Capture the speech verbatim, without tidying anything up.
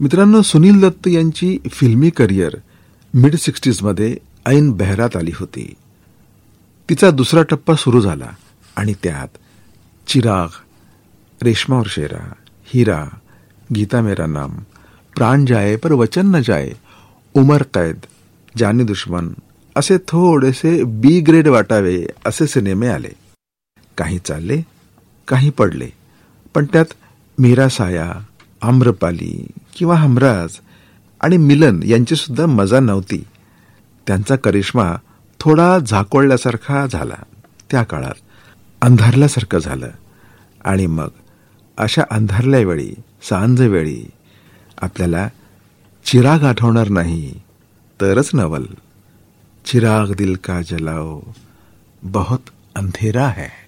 मित्रांनो, सुनील दत्त यांची फिल्मी करिअर मिड सिक्स्टीजमध्ये ऐन बहरात आली होती. तिचा दुसरा टप्पा सुरू झाला आणि त्यात चिराग, रेशमा और शेरा, हीरा, गीता मेरा नाम, प्राण जाए पर वचन न जाए, उमर कैद, जानी दुश्मन असे थोडेसे बी ग्रेड वाटावे असे सिनेमे आले. काही चालले, काही पडले, पण त्यात मीरा साया, आम्रपाली किंवा हमराज आणि मिलन यांची सुद्धा मजा नव्हती. त्यांचा करिश्मा थोडा झाकोळल्यासारखा झाला. त्या काळात अंधारल्यासारखं झालं. आणि मग अशा अंधारल्या वेळी, सांजवेळी आपल्याला चिराग आठवणार नाही तरच नवल. चिराग दिल का जलाओ, बहुत अंधेरा है.